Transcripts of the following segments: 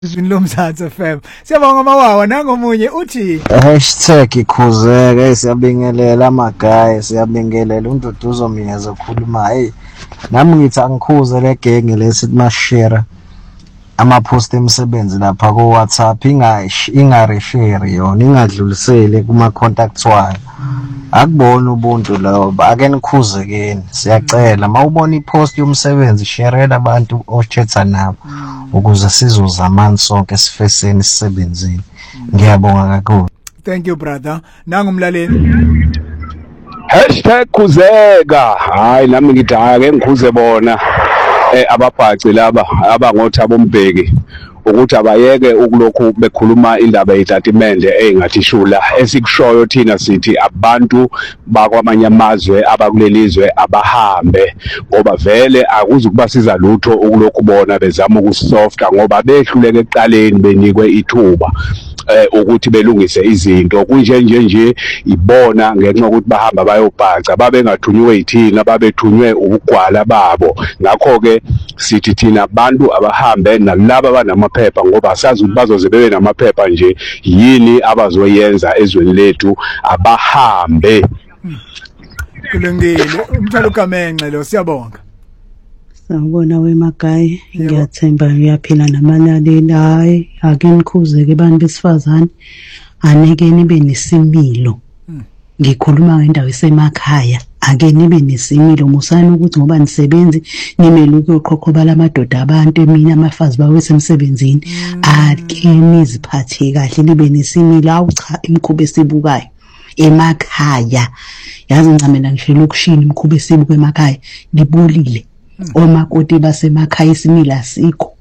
Izwini lomzansi FM. Siyabonga mawawa nangomunye uthi #ikhuzeke siyabingelela amagaya siyabingelela uNduduzo Miyeza okhuluma nami ngithi angikhuze le genge lesithi mashare ama-post emsebenzi lapha ku WhatsApp ingareshare yona ingadlulisele kuma contacts wayo akubona ubuntu lo ake nikhuzekeni siyacela mawubona ipost yomsebenzi sharela abantu ochatha nabo ukuze sizozamani sonke sifeseni isebenzini ngiyabonga kakhulu. Thank you brother nangumlaleli #khuzeka hayi nami ngithi ake ngikhuze bona ababhaci laba abangothabo Mbeki ukuthi abayeke ukulokhu bekhuluma indaba yezitatimende engathi shula esikushoyo thina sithi abantu bakwamanye amazwe abakulelizwe abahambe ngoba vele akuzukubasiza lutho ukulokhu bona bezama ukusofta ngoba behluleke ekuqaleni benikwe ithuba ukuthi belungise izinto kunje ibona ngenxa ukuthi bahamba bayobhaca babengathunywe yithina babethunywe ubugwala babo ngakho ke sithi thina abantu abahambe nalabo abanamaphepha ngoba asazi ukuthi bazoze bebe namaphepha nje yini abazoyenza ezweni lethu abahambe. Kulungile umthalo kaMenxe lo siyabonga. Sawubona wemagaya ngiyathemba uyaphila namanaleli hayi ake nikhuzeke bantu besifazane aneke nibe nesimilo ngikhuluma ngendawo esemakhaya ake nibe nesimilo musana ukuthi ngoba nisebenzi nimeluke uqhoqhoba lamadoda abantu emini amafazi bawese emsebenzini ake niziphathe kahle nibe nesimilo awucha imkhuba esibukayo emakhaya yazi ngicamela ngisho lokushini imkhuba esibuka emakhaya libulile omakoti basemakhaya isimila sikho.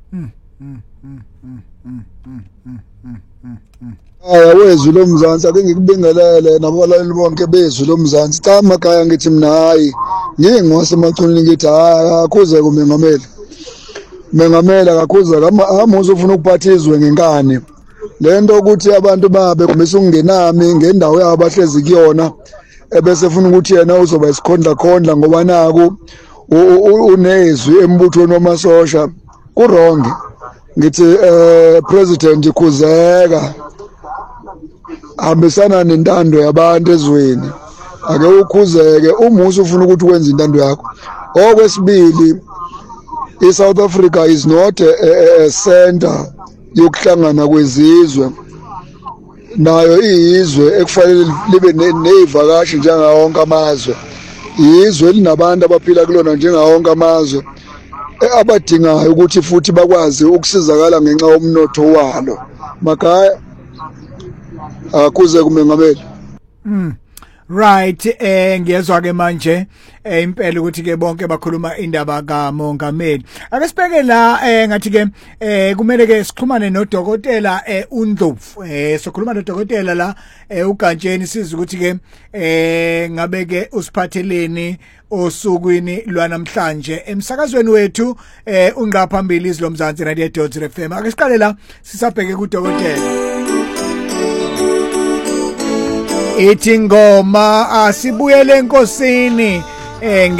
Wezwi lomzansi ake ngikubingelele nabalaleli bonke bezwi lomzansi cha emakhaya ngithi mina hayi ngingosemathunini ngithi akhuze kumengamela akakhuze amuze ufuna ukuphathizwe ngenkani lento ukuthi abantu babe kumisa ukungenami ngendawo yabo bahlezi kuyona ebese funa ukuthi yena uzoba isikhondla ngoba naku unezwi embuthweni wamasosha kuronge ngithi president Khuzeka hambisana nentando yabantu ezweni ake ukhuzeke umusa ufuna ukuthi wenze intando yakho. Okwesibili iSouth Africa is not a center yokuhlangana kwezizwe nayo iyizwe ekufanele libe nezivakashi njengawo wonke amazwe izwe linabantu abaphila kulona njengawo wonke amazwe abadingayo ukuthi futhi bakwazi ukusizakala ngenxa yomnotho walo makhaya akuze kumengameli. Right ngiyezwa ke manje impela ukuthi ke bonke bakhuluma indaba kaMongameli ake sibheke la ngathi ke kumele ke sixhumane nodokotela uNdlovu sokhuluma nodokotela la uGantsheni siza ukuthi ke ngabe ke usiphatheleni osukwini lwanamhlanje emsakazweni wethu unqa phambili izilomzansi 98.0 FM ake siqale la sisabheke kudokotela ithi ngoma asibuyele enkosini